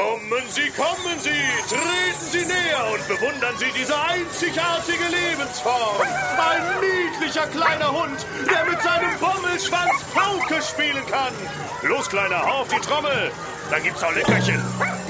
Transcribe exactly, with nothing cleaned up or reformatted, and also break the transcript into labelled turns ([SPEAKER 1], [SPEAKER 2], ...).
[SPEAKER 1] Kommen Sie, kommen Sie, treten Sie näher und bewundern Sie diese einzigartige Lebensform. Ein niedlicher kleiner Hund, der mit seinem Bommelschwanz Pauke spielen kann. Los, Kleiner, hau auf die Trommel. Da gibt's auch Leckerchen.